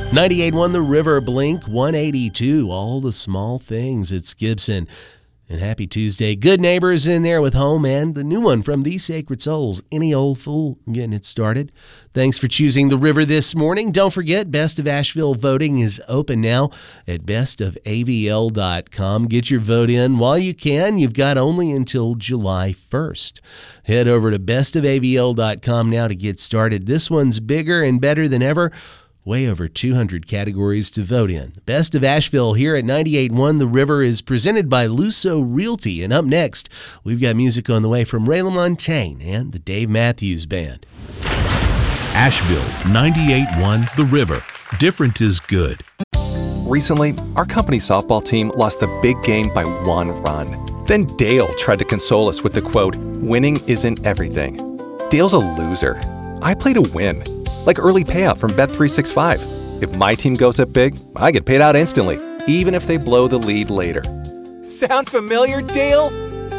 98.1 The River, Blink 182, all the small things. It's Gibson. And happy Tuesday. Good Neighbors in there with Home and the new one from These Sacred Souls, Any Old Fool, getting it started. Thanks for choosing The River this morning. Don't forget, Best of Asheville voting is open now at bestofavl.com. Get your vote in while you can. You've got only until July 1st. Head over to bestofavl.com now to get started. This one's bigger and better than ever. Way over 200 categories to vote in. Best of Asheville here at 98.1 The River is presented by Luso Realty. And up next, we've got music on the way from Ray LaMontagne and the Dave Matthews Band. Asheville's 98.1 The River. Different is good. Recently, our company softball team lost the big game by 1 run. Then Dale tried to console us with the quote, "Winning isn't everything." Dale's a loser. I play to win. Like early payout from Bet365. If my team goes up big, I get paid out instantly, even if they blow the lead later. Sound familiar, Dale?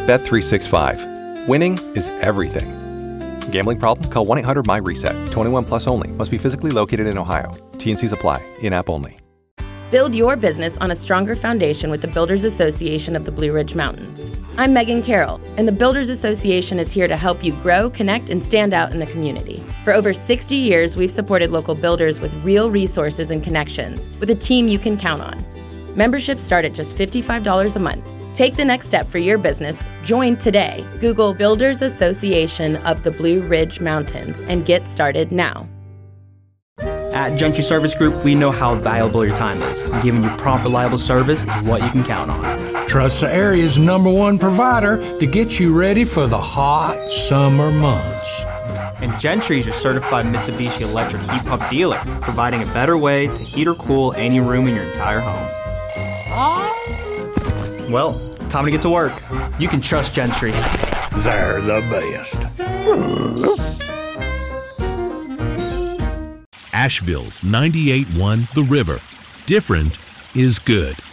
Bet365. Winning is everything. Gambling problem? Call 1-800-MY-RESET. 21 plus only. Must be physically located in Ohio. T&Cs apply. In-app only. Build your business on a stronger foundation with the Builders Association of the Blue Ridge Mountains. I'm Megan Carroll, and the Builders Association is here to help you grow, connect, and stand out in the community. For over 60 years, we've supported local builders with real resources and connections, with a team you can count on. Memberships start at just $55 a month. Take the next step for your business. Join today. Google Builders Association of the Blue Ridge Mountains and get started now. At Gentry Service Group, we know how valuable your time is, and giving you prompt, reliable service is what you can count on. Trust the area's #1 provider to get you ready for the hot summer months. And Gentry is your certified Mitsubishi electric heat pump dealer, providing a better way to heat or cool any room in your entire home. Well, time to get to work. You can trust Gentry. They're the best. Asheville's 98.1 The River. Different is good.